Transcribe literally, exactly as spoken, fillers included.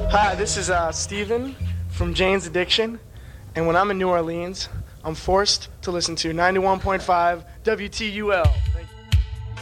Hi, this is uh, Steven from Jane's Addiction, and when I'm in New Orleans, I'm forced to listen to ninety-one point five W T U L.